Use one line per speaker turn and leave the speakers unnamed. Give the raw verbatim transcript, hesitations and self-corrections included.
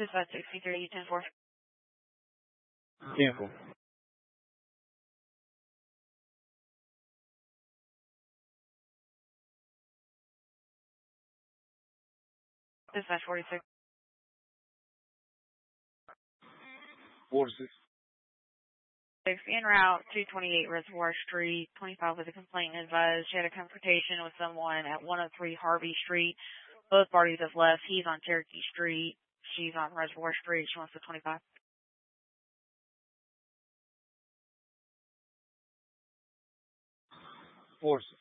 Dispatch sixty-three, ten four.
ten four.
Dispatch forty-six.
forty-six.
En route two twenty-eight Reservoir Street, twenty-five with a complaint advised. She had a confrontation with someone at one oh three Harvey Street. Both parties have left. He's on Cherokee Street. She's on Reservoir Street. She wants the twenty-five.
forty-six.